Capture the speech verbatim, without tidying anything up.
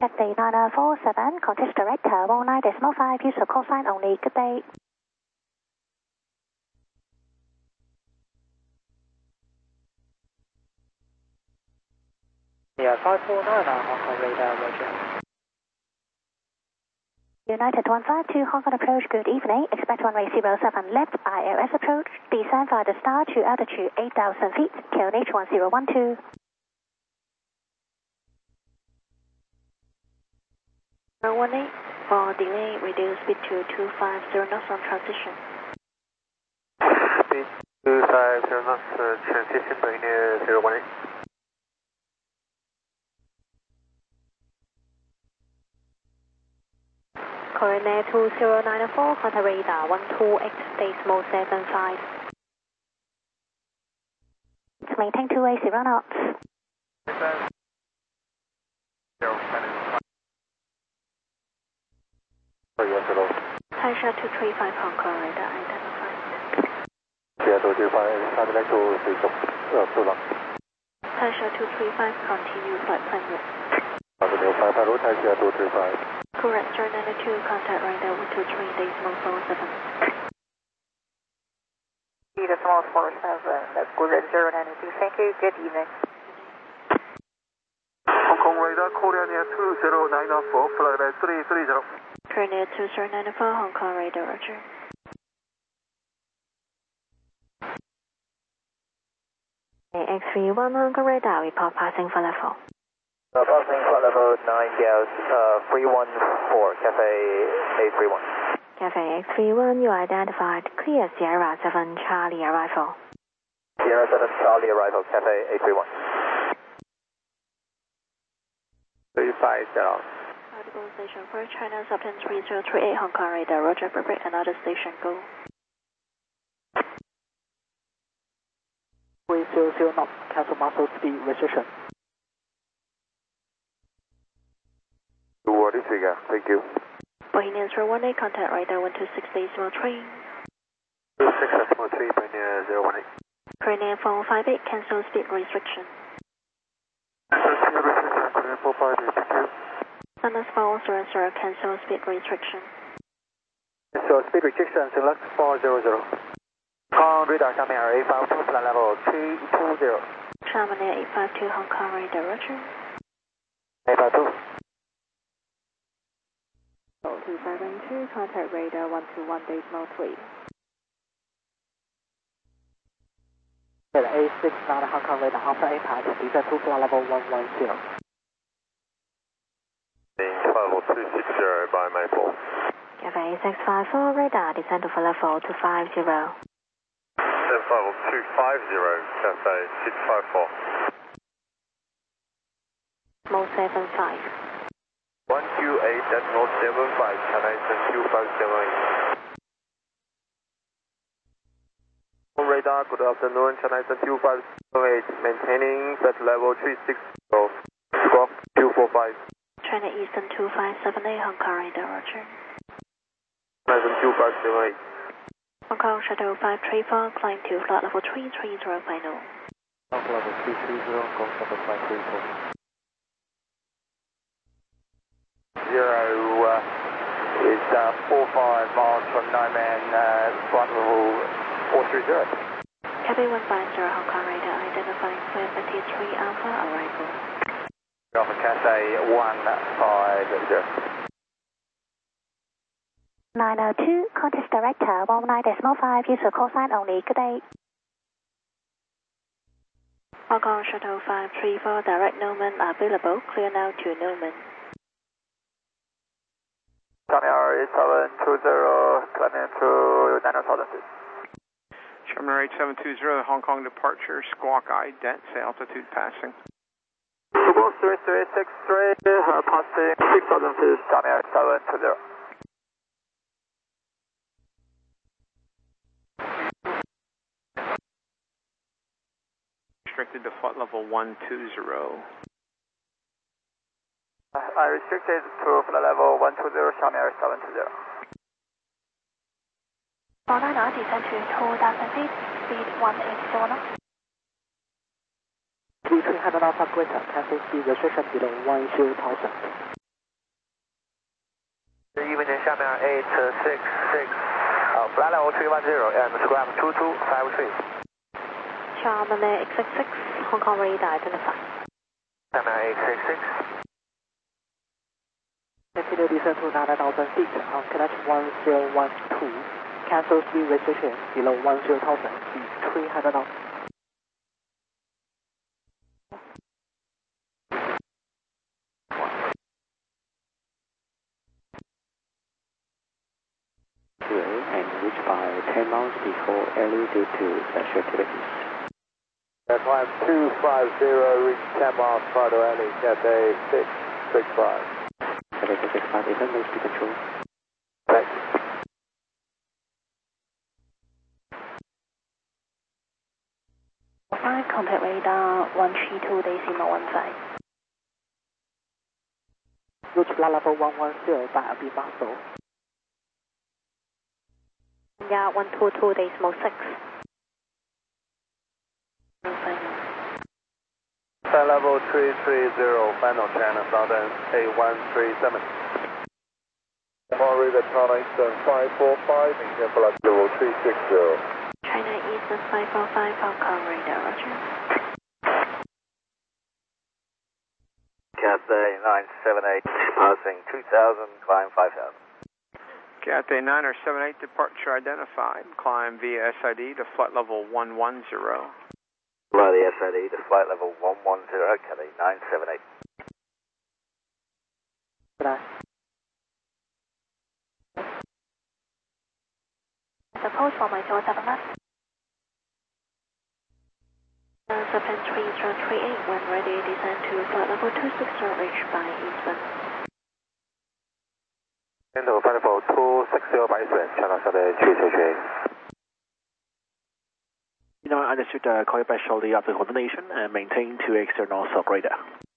Cathay nine four seven, contest director one nine decimal five, use of call sign only. Good day. Yeah, five four nine, Hong Kong radar, roger. United one five two, Hong Kong approach, good evening. Expect runway zero seven left, I L S approach. Descend via the star to altitude eight thousand feet, K N H one zero one two. one eight, for delay, reduce speed to two five zero knots on transition. Speed two five zero knots, uh, transition by near zero one eight. Coordinate two zero nine four, contact radar one two eight decimal seven five. Maintain two eight zero knots. Taisha two three five, Hong Kong radar identified. Seattle two five, satellite to Seattle, uh, too long. Taisha two three five, continue flight plan route. Avenue five, hello, Taisha two three five. Correct, Star ninety-two, contact radar one two three decimal four seven. Decimal four seven, that's good, zero ninety-two, thank you, good evening. Hong Kong radar, Korea near two zero nine four, flight level three three zero. Korea two zero nine four, Hong Kong radar, roger. X three one, Hong Kong radar, report passing for level. Uh, passing flight level nine gas, uh, three one four, Cathay A three one. Cathay X three one, you identified. Clear Sierra seven Charlie arrival. Sierra seven Charlie arrival, Cathay A three one. three five zero. Audible station for China, Subten three zero three eight, Hong Kong radar, roger, prepare another station, go. three zero zero knots, cancel muscle speed restriction. What is figure? Thank you. Bohemian zero one eight, contact radar one two six decimal three. two six decimal three, Bohemian zero one eight. Korean four five eight, cancel speed restriction. Cancel speed restriction, Korean four five eight, thank you. Sunless four zero zero, cancel speed restriction. So speed restriction, select four zero zero. Hong Kong radar, Xiamen eight five two, flight level three two zero. Xiamen eight five two, Hong Kong radar, roger. eight five two. two seven two, contact radar one two one decimal three. A six nine, Hong Kong radar, after impact, descend to flight level one one zero. five oh two six zero by Maple. Cathay six five four, radar, descend to flight level two five zero. seven five oh two five zero, Cathay six five four. Mo seven five. one two eight decimal seven five, Cathay two five seven eight. Radar, good afternoon, Chennai two five seven eight, maintaining set level three six zero, squawk two four five. China Eastern two five seven eight, Hong Kong radar, roger. Chennai two five seven eight. Hong Kong Shuttle five three four, climb to flight level three three zero final. Flight level three three zero, go seven five three four. Zero uh, is uh, four five miles from no man, uh, flight level four three zero. Cathay one five zero, Hong Kong radar, identifying flight thirty-three Alpha arrival. Alpha Cathay one five zero. nine oh two, contest director one nine decimal five, use of call sign only, good day. Hong Kong Shuttle five three four, direct Newman available, clear now to Newman. Channel seven two zero, climbing to nine thousand feet. Channel eight seven two zero, Hong Kong departure, squawk ident, altitude passing. Squawk three three six three, uh, passing six thousand feet, Channel seven two zero. Restricted to flight level one two zero. I restricted to flight level one two zero, Channel seven two zero. four nine nine, descend to two thousand feet, speed one eight zero knots. three three hundred Alpha Greater, cancel speed restriction below one zero thousand. China eight six six, uh, flight level three one zero and scram two two five three. China eight six six, Hong Kong radar identified. China eight six six. Continue descent to nine thousand feet on connection one zero one two. Cancel speed restriction below one zero thousand feet, three hundred knots. And reach by ten miles before early due to special activities. Climb two five zero, reach ten miles prior to early, Cathay six six five. Cathay six six five, event no speed control. Thanks. five, contact radar one three two decimal one five. Reach flight level one one zero by a beam muscle. Yeah, one two two decimal six. Flight level three three zero, final China Southern eight one three seven. More radar China Eastern five four five, Indian flight level three six zero. China Eastern five four five, Hong Kong radar, roger. Cathay nine seven eight, passing two thousand, climb five thousand. Cathay nine or seven eight, departure identified. Climb via S I D to flight level one one zero. Fly the S I D to flight level one one zero, Cathay nine seven eight. Good night. Suppose for my zero seven left. Uh, Japan three zero three eight, when ready, descend to flight level two six zero, reach by eastbound. End of flight level two six zero by eastbound, China Southern three two three. You know, I understood uh, call you back shortly after coordination and maintain two external south radar.